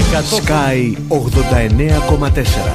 Sky 89,4.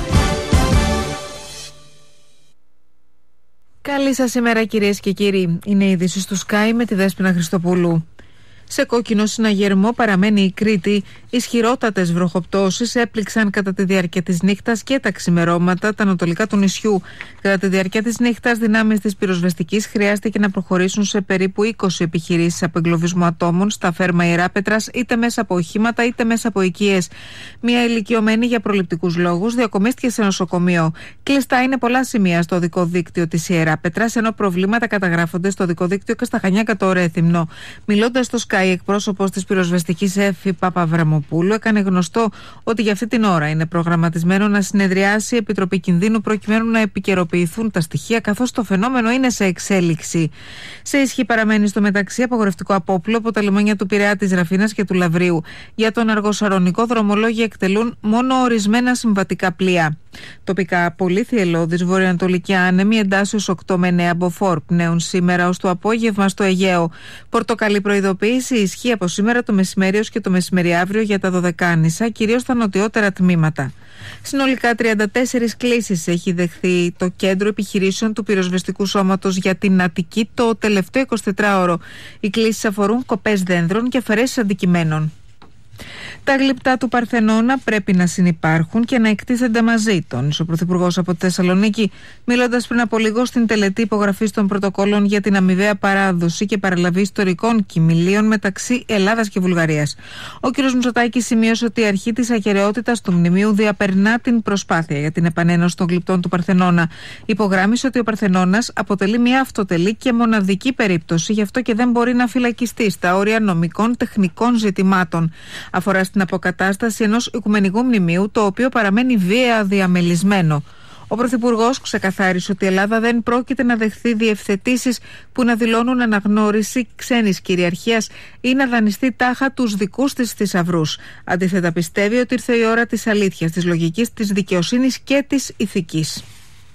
Καλή σας ημέρα κυρίες και κύριοι. Είναι η είδηση του Sky με τη Δέσποινα Χριστοπούλου. Σε κόκκινο συναγερμό παραμένει η Κρήτη. Ισχυρότατες βροχοπτώσεις έπληξαν κατά τη διάρκεια της νύχτας και τα ξημερώματα τα ανατολικά του νησιού. Κατά τη διάρκεια της νύχτας, δυνάμεις της πυροσβεστικής χρειάστηκε να προχωρήσουν σε περίπου 20 επιχειρήσεις απεγκλωβισμού ατόμων στα φέρμα Ιεράπετρας, είτε μέσα από οχήματα είτε μέσα από οικίες. Μία ηλικιωμένη για προληπτικούς λόγους διακομίστηκε σε νοσοκομείο. Κλειστά είναι πολλά σημεία στο οδικό δίκτυο της Ιεράπετρας, ενώ προβλήματα καταγράφονται στο οδικό δίκτυο και στα Χανιά κατά το Ρέθυμνο. Μιλώντας στο Sky, εκπρόσωπος της πυροσβεστικής ΕΦΗ Παπαβραμοπούλου έκανε γνωστό ότι για αυτή την ώρα είναι προγραμματισμένο να συνεδριάσει η Επιτροπή Κινδύνου προκειμένου να επικαιροποιηθούν τα στοιχεία, καθώς το φαινόμενο είναι σε εξέλιξη. Σε ισχύ παραμένει στο μεταξύ απαγορευτικό απόπλο από τα λιμάνια του Πειραιά, της Ραφίνας και του Λαβρίου. Για τον αργοσαρονικό δρομολόγοι εκτελούν μόνο ορισμένα συμβατικά πλοία. Τοπικά απολύθη ελώδης βορειοανατολική άνεμη εντάσσεως 8 με 9 μποφόρ πνέουν σήμερα ως το απόγευμα στο Αιγαίο. Πορτοκαλί προειδοποίηση ισχύει από σήμερα το μεσημέρι ως και το μεσημεριαύριο για τα Δωδεκάνησα, κυρίως στα νοτιότερα τμήματα. Συνολικά 34 κλήσεις έχει δεχθεί το Κέντρο Επιχειρήσεων του Πυροσβεστικού Σώματος για την Αττική το τελευταίο 24ωρο. Οι κλήσεις αφορούν κοπές δένδρων και αφαιρέσεις αντικειμένων. Τα γλυπτά του Παρθενώνα πρέπει να συνυπάρχουν και να εκτίθενται μαζί, τόνισε ο Πρωθυπουργός από τη Θεσσαλονίκη, μιλώντας πριν από λίγο στην τελετή υπογραφής των πρωτοκόλων για την αμοιβαία παράδοση και παραλαβή ιστορικών κοιμηλίων μεταξύ Ελλάδας και Βουλγαρίας. Ο κ. Μητσοτάκης σημείωσε ότι η αρχή της ακεραιότητας του μνημείου διαπερνά την προσπάθεια για την επανένωση των γλυπτών του Παρθενώνα. Υπογράμμισε ότι ο Παρθενώνας αποτελεί μια αυτοτελή και μοναδική περίπτωση, γι' αυτό και δεν μπορεί να φυλακιστεί στα όρια νομικών τεχνικών ζητημάτων. Αφορά στην αποκατάσταση ενός οικουμενικού μνημείου, το οποίο παραμένει βία διαμελισμένο. Ο Πρωθυπουργός ξεκαθάρισε ότι η Ελλάδα δεν πρόκειται να δεχθεί διευθετήσεις που να δηλώνουν αναγνώριση ξένης κυριαρχίας ή να δανειστεί τάχα τους δικούς της θησαυρούς. Αντίθετα, πιστεύει ότι ήρθε η ώρα της αλήθειας, της λογικής, της δικαιοσύνης και της ηθικής.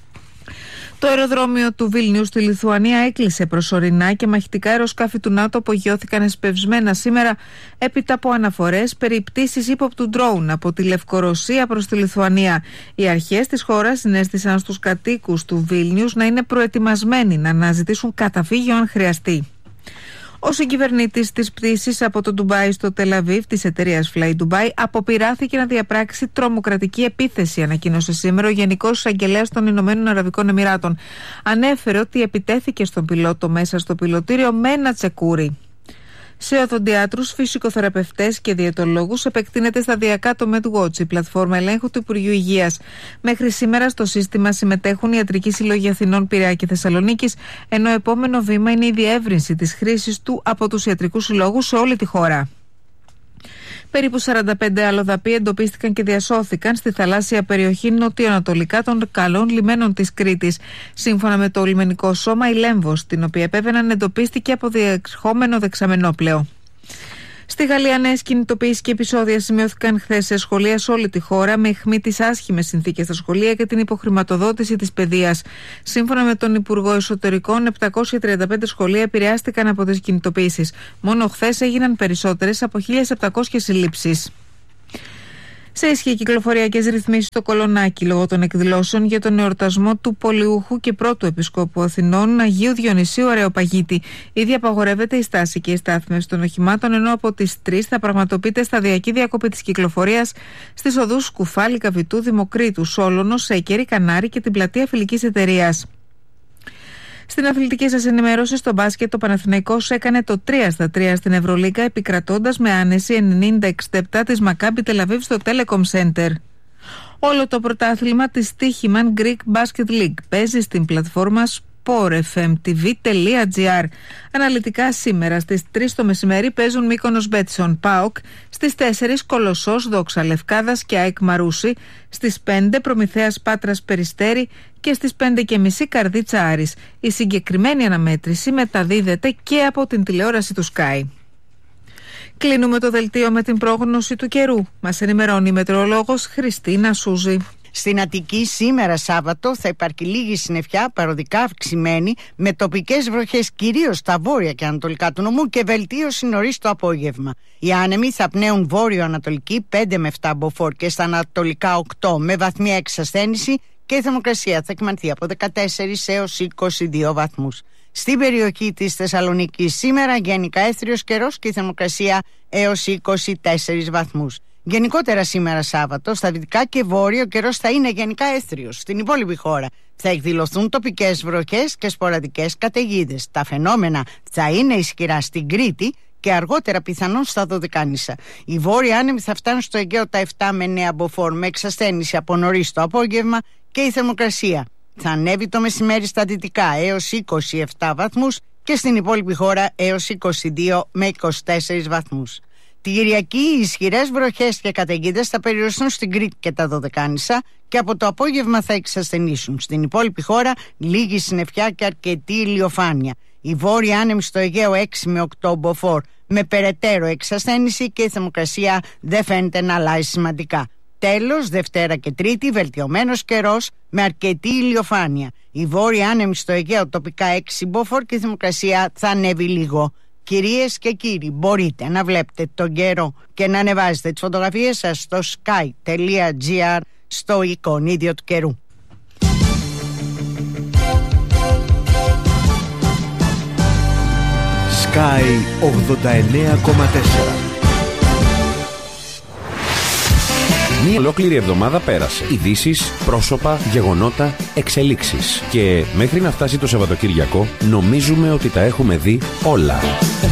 Το αεροδρόμιο του Βίλνιου στη Λιθουανία έκλεισε προσωρινά και μαχητικά αεροσκάφη του ΝΑΤΟ απογειώθηκαν εσπευσμένα σήμερα έπειτα από αναφορές περί πτήσης ύποπτου ντρόουν από τη Λευκορωσία προς τη Λιθουανία. Οι αρχές της χώρας συνέστησαν στους κατοίκους του Βίλνιους να είναι προετοιμασμένοι να αναζητήσουν καταφύγιο αν χρειαστεί. Ο συγκυβερνήτης της πτήσης από το Ντουμπάι στο Τελαβίβ της εταιρείας Fly Dubai αποπειράθηκε να διαπράξει τρομοκρατική επίθεση, ανακοίνωσε σήμερα ο Γενικός Εισαγγελέας των Ηνωμένων Αραβικών Εμιράτων. Ανέφερε ότι επιτέθηκε στον πιλότο μέσα στο πιλωτήριο με ένα τσεκούρι. Σε οδοντιάτρους, φυσικοθεραπευτές και διαιτολόγους επεκτείνεται σταδιακά το MedWatch, η πλατφόρμα ελέγχου του Υπουργείου Υγείας. Μέχρι σήμερα στο σύστημα συμμετέχουν ιατρικοί σύλλογοι Αθηνών, Πειραιά και Θεσσαλονίκης, ενώ επόμενο βήμα είναι η διεύρυνση της χρήσης του από τους ιατρικούς συλλόγους σε όλη τη χώρα. Περίπου 45 αλλοδαποί εντοπίστηκαν και διασώθηκαν στη θαλάσσια περιοχή νοτιοανατολικά των καλών λιμένων της Κρήτης. Σύμφωνα με το λιμενικό σώμα, η Λέμβος, την οποία επέβαιναν, εντοπίστηκε από διερχόμενο δεξαμενόπλαιο. Στη Γαλλία, νέες κινητοποιήσεις και επεισόδια σημειώθηκαν χθες σε σχολεία σε όλη τη χώρα, με αιχμή τις άσχημες συνθήκες στα σχολεία και την υποχρηματοδότηση της παιδείας. Σύμφωνα με τον Υπουργό Εσωτερικών, 735 σχολεία επηρεάστηκαν από τις κινητοποιήσεις. Μόνο χθες έγιναν περισσότερες από 1.700 συλλήψεις. Σε ισχύ κυκλοφοριακές ρυθμίσεις στο Κολονάκι λόγω των εκδηλώσεων για τον εορτασμό του Πολιούχου και πρώτου Επισκόπου Αθηνών Αγίου Διονυσίου Αρεοπαγίτη. Ήδη απαγορεύεται η στάση και η στάθμευση των οχημάτων, ενώ από τις 3 θα πραγματοποιείται σταδιακή διακοπή της κυκλοφορίας στις οδούς Σκουφάλη, Καβιτού, Δημοκρίτου, Σόλωνο, Σέκερη, Κανάρη και την πλατεία Φιλικής Εταιρείας. Στην αθλητική σας ενημέρωση, στο μπάσκετ, το Παναθηναϊκός έκανε το 3-3 στην Ευρωλίγκα, επικρατώντας με άνεση 90-67 της Μακάμπι Τελαβίβ στο Telecom Center. Όλο το πρωτάθλημα της Τύχημαν Greek Basket League παίζει στην πλατφόρμα sportfmtv.gr. Αναλυτικά σήμερα στις 3 το μεσημέρι παίζουν Μύκονος Μπέτσον ΠΑΟΚ, στις 4 Κολοσσός Δόξα Λευκάδας και ΑΕΚ Μαρούσι, στις 5 Προμηθέας Πάτρας Περιστέρι και στις 5:30 Καρδίτσα Άρης. Η συγκεκριμένη αναμέτρηση μεταδίδεται και από την τηλεόραση του Sky. Κλείνουμε το δελτίο με την πρόγνωση του καιρού. Μας ενημερώνει η μετεωρολόγος Χριστίνα Σούζη. Στην Αττική σήμερα Σάββατο θα υπάρχει λίγη συννεφιά, παροδικά αυξημένη, με τοπικές βροχές κυρίως στα βόρεια και ανατολικά του νομού και βελτίωση νωρίς το απόγευμα. Οι άνεμοι θα πνέουν βόρειο-ανατολική 5 με 7 μποφόρ και στα ανατολικά 8 με βαθμία εξασθένηση και η θερμοκρασία θα κυμανθεί από 14 έως 22 βαθμούς. Στην περιοχή της Θεσσαλονίκης σήμερα γενικά έθριος καιρός και η θερμοκρασία έως 24 βαθμούς. Γενικότερα σήμερα Σάββατο, στα δυτικά και βόρειο, ο καιρός θα είναι γενικά έθριος. Στην υπόλοιπη χώρα θα εκδηλωθούν τοπικές βροχές και σποραδικές καταιγίδες. Τα φαινόμενα θα είναι ισχυρά στην Κρήτη και αργότερα πιθανόν στα Δωδεκάνησα. Οι βόρειοι άνεμοι θα φτάνουν στο Αιγαίο τα 7 με 9 μποφόρ με εξασθένηση από νωρίς το απόγευμα και η θερμοκρασία θα ανέβει το μεσημέρι στα δυτικά έως 27 βαθμούς και στην υπόλοιπη χώρα έως 22 με 24 βαθμούς. Την Κυριακή οι ισχυρές βροχές και καταιγίδες θα περιοριστούν στην Κρήτη και τα Δωδεκάνησα και από το απόγευμα θα εξασθενήσουν. Στην υπόλοιπη χώρα λίγη συννεφιά και αρκετή ηλιοφάνεια. Οι βόρειοι άνεμοι στο Αιγαίο 6 με 8 μποφόρ με περαιτέρω εξασθένηση και η θερμοκρασία δεν φαίνεται να αλλάζει σημαντικά. Τέλος, Δευτέρα και Τρίτη βελτιωμένος καιρός με αρκετή ηλιοφάνεια. Οι βόρειοι άνεμοι στο Αιγαίο τοπικά 6 μποφόρ και η θερμοκρασία θα ανέβει λίγο. Κυρίες και κύριοι, μπορείτε να βλέπετε τον καιρό και να ανεβάζετε τις φωτογραφίες σας στο sky.gr στο εικονίδιο του καιρού. Sky 89,4. Μία ολόκληρη εβδομάδα πέρασε. Ειδήσεις, πρόσωπα, γεγονότα, εξελίξεις. Και μέχρι να φτάσει το Σαββατοκύριακο, νομίζουμε ότι τα έχουμε δει όλα.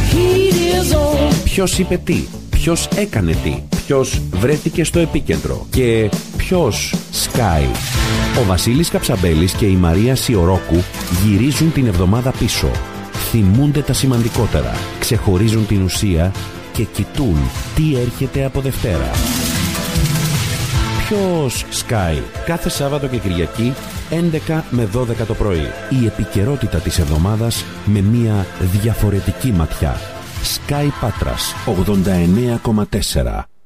Ποιος είπε τι, ποιος έκανε τι, ποιος βρέθηκε στο επίκεντρο και ποιος σκάει. Ο Βασίλης Καψαμπέλης και η Μαρία Σιωρόκου γυρίζουν την εβδομάδα πίσω. Θυμούνται τα σημαντικότερα, ξεχωρίζουν την ουσία και κοιτούν τι έρχεται από Δευτέρα. Ποιος σκάει κάθε Σάββατο και Κυριακή 11 με 12 το πρωί. Η επικαιρότητα της εβδομάδας με μια διαφορετική ματιά. Sky Πάτρας 89,4.